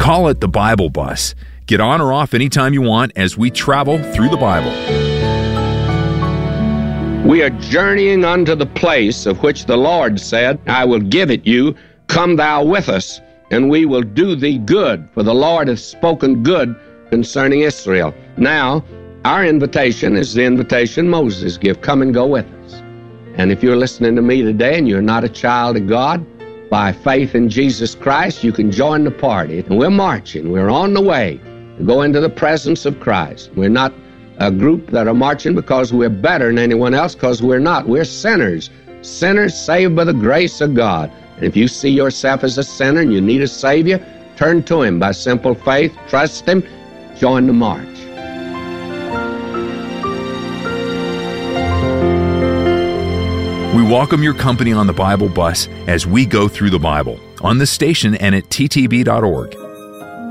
Call it the Bible Bus. Get on or off anytime you want as we travel through the Bible. We are journeying unto the place of which the Lord said, I will give it you. Come thou with us, and we will do thee good, for the Lord hath spoken good concerning Israel. Now, our invitation is the invitation Moses gave. Come and go with us. And if you're listening to me today and you're not a child of God, by faith in Jesus Christ, you can join the party. And we're marching. We're on the way to go into the presence of Christ. We're not a group that are marching because we're better than anyone else, because we're not. We're sinners. Sinners saved by the grace of God. And if you see yourself as a sinner and you need a Savior, turn to Him by simple faith, trust Him, join the march. We welcome your company on the Bible Bus as we go through the Bible on this station and at ttb.org.